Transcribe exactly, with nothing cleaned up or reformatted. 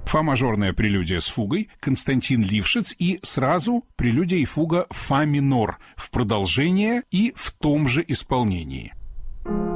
Фа-мажорная прелюдия с фугой, Константин Лившиц, и сразу прелюдия и фуга фа минор в продолжение и в том же исполнении.